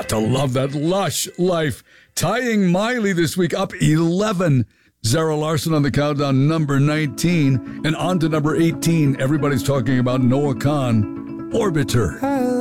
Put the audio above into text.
Got to love that Lush Life. Tying Miley this week up 11. Zara Larsson on the countdown, number 19. And on to number 18. Everybody's talking about Noah Kahan, Orbiter.